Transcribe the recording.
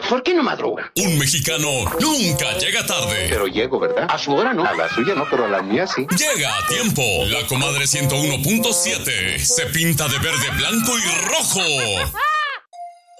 ¿Por qué no madruga? Un mexicano nunca llega tarde. Pero llego, ¿verdad? A su hora no. A la suya no, pero a la mía sí. Llega a tiempo. La comadre 101.7 se pinta de verde, blanco y rojo.